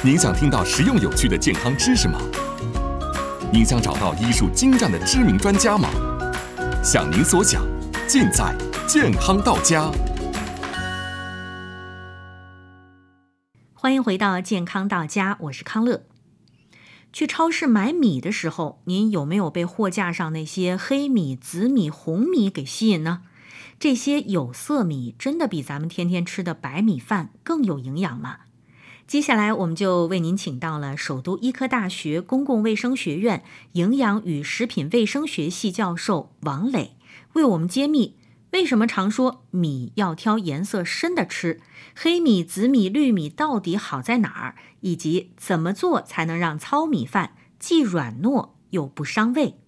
您想听到实用有趣的健康知识吗？您想找到医术精湛的知名专家吗？想您所想，尽在健康到家。 欢迎回到健康到家，我是康乐。去超市买米的时候，您有没有被货架上那些黑米、紫米、红米给吸引呢？这些有色米真的比咱们天天吃的白米饭更有营养吗？接下来我们就为您请到了首都医科大学公共卫生学院营养与食品卫生学系教授王磊，为我们揭秘为什么常说米要挑颜色深的吃，黑米、紫米、绿米到底好在哪儿，以及怎么做才能让糙米饭既软糯又不伤胃。